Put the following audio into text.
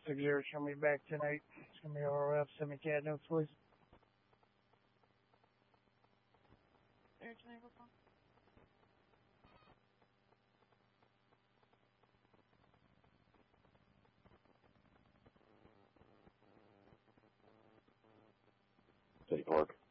Auxiliary, show me back tonight. It's going to be ROF, send me cat notes, please. Air Triangle phone. City Park.